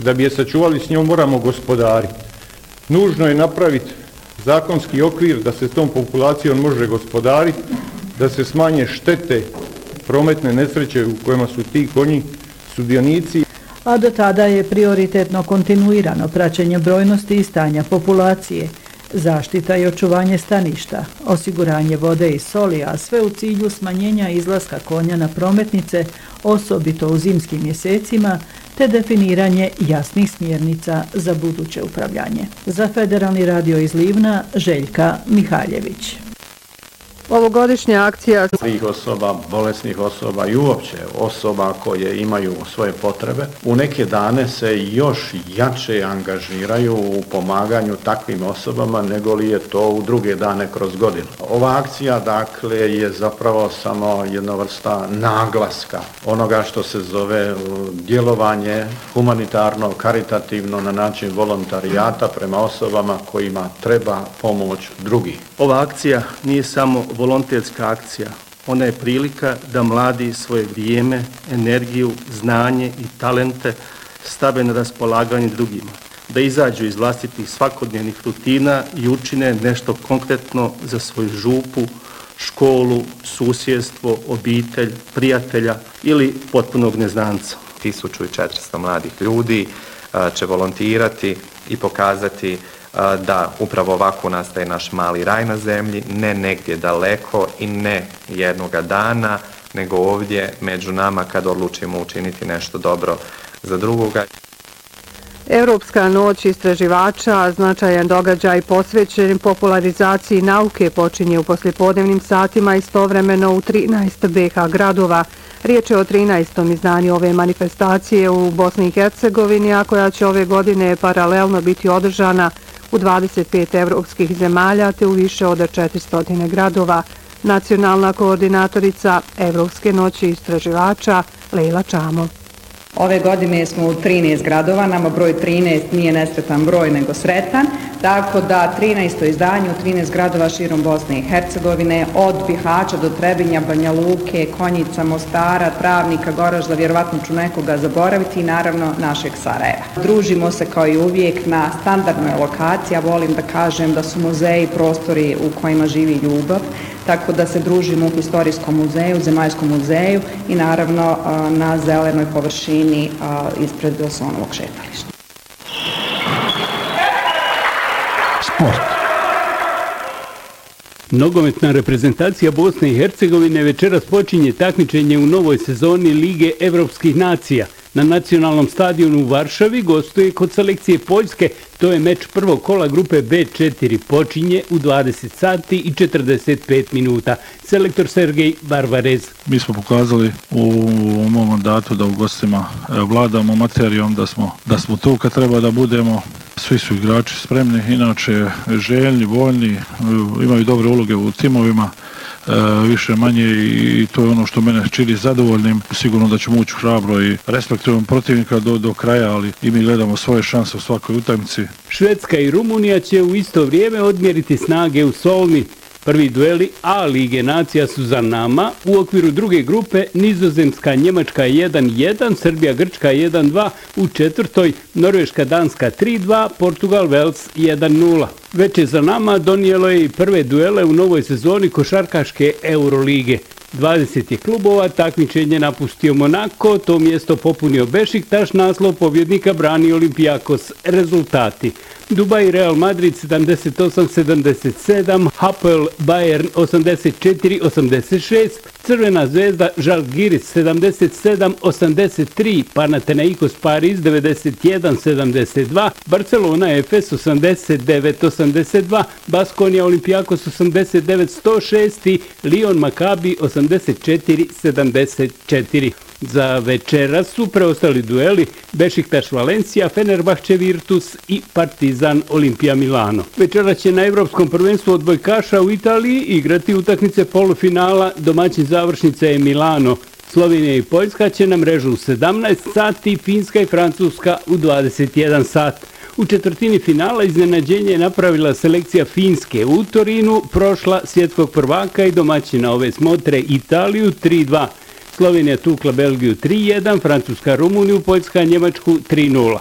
da bi je sačuvali s njom moramo gospodariti. Nužno je napraviti zakonski okvir da se s tom populacijom može gospodariti, da se smanje štete prometne nesreće u kojima su ti konji sudionici. A do tada je prioritetno kontinuirano praćenje brojnosti i stanja populacije, zaštita i očuvanje staništa, osiguranje vode i soli, a sve u cilju smanjenja izlaska konja na prometnice, osobito u zimskim mjesecima, te definiranje jasnih smjernica za buduće upravljanje. Za Federalni radio iz Livna, Željka Mihaljević. Ovogodišnja akcija svih osoba, bolesnih osoba i uopće osoba koje imaju svoje potrebe u neke dane se još jače angažiraju u pomaganju takvim osobama nego li je to u druge dane kroz godinu. Ova akcija dakle je zapravo samo jedna vrsta naglaska onoga što se zove djelovanje humanitarno, karitativno na način volontarijata prema osobama kojima treba pomoć drugih. Ova akcija nije samo volonterska akcija, ona je prilika da mladi svoje vrijeme, energiju, znanje i talente stave na raspolaganje drugima, da izađu iz vlastitih svakodnevnih rutina i učine nešto konkretno za svoju župu, školu, susjedstvo, obitelj, prijatelja ili potpunog neznanca. 1400 mladih ljudi će volontirati i pokazati da upravo ovako nastaje naš mali raj na zemlji, ne negdje daleko i ne jednoga dana, nego ovdje među nama kad odlučimo učiniti nešto dobro za drugoga. Europska noć istraživača, značajan događaj posvećen popularizaciji nauke, počinje u poslijepodnevnim satima istovremeno u 13 BiH gradova. Riječ je o 13. izdanju ove manifestacije u Bosni i Hercegovini, a koja će ove godine paralelno biti održana u 25 evropskih zemalja te u više od 400 gradova. Nacionalna koordinatorica Evropske noći istraživača Lejla Čamo. Ove godine smo u 13 gradova, nama broj 13 nije nesretan broj nego sretan, tako da 13. izdanje u 13 gradova širom Bosne i Hercegovine, od Bihaća do Trebinja, Banja Luke, Konjica, Mostara, Travnika, Goražda, vjerovatno ću nekoga zaboraviti i naravno našeg Sarajeva. Družimo se kao i uvijek na standardnoj lokaciji, a volim da kažem da su muzeji prostori u kojima živi ljubav, tako da se družimo u Historijskom muzeju, Zemaljskom muzeju i naravno na zelenoj površini ispred Wilsonovog šetališta. Sport. Nogometna reprezentacija Bosne i Hercegovine večeras počinje takmičenje u novoj sezoni Lige evropskih nacija. Na nacionalnom stadionu u Varšavi gostuje kod selekcije Poljske. To je meč prvog kola grupe B4. Počinje u 20 sati i 45 minuta. Selektor Sergej Barvarez. Mi smo pokazali u mom mandatu da u gostima vladamo materijom, da smo tu kad treba da budemo. Svi su igrači spremni, inače željni, voljni, imaju dobre uloge u timovima. Više manje i to je ono što mene čini zadovoljnim. Sigurno da ćemo ući hrabro i respektujemo protivnika do kraja, ali i mi gledamo svoje šanse u svakoj utakmici. Švedska i Rumunija će u isto vrijeme odmjeriti snage u Solni. Prvi dueli A Lige nacija su za nama. U okviru druge grupe Nizozemska, Njemačka 1-1, Srbija, Grčka 1-2, u četvrtoj Norveška, Danska 3-2, Portugal, Vels 1-0. Već za nama donijelo je i prve duele u novoj sezoni košarkaške Eurolige. 20 je klubova, takmičenje napustio Monako, to mjesto popunio Bešiktaš, naslov pobjednika brani Olympiakos. Rezultati: Dubai Real Madrid 78-77, Hapoel Bayern 84-86, Crvena zvezda Žalgiris 77-83, Panathinaikos Pariz 91-72, Barcelona Efes 89-82, Baskonia Olympiakos 89-106 i Lyon Maccabi 84-74. Za večeras su preostali dueli Bešiktaš Valencija, Fenerbahče Virtus i Partizan Olimpija Milano. Večeras će na Evropskom prvenstvu odbojkaša u Italiji igrati utakmice polufinala, domaćin završnice je Milano. Slovenija i Poljska će na mrežu u 17 sati, Finska i Francuska u 21 sat. U četvrtini finala iznenađenje je napravila selekcija Finske u Torinu, prošla svjetskog prvaka i domaćina ove smotre Italiju 3-2. Slovenija tukla Belgiju 3-1, Francuska Rumuniju, Poljska Njemačku 3-0.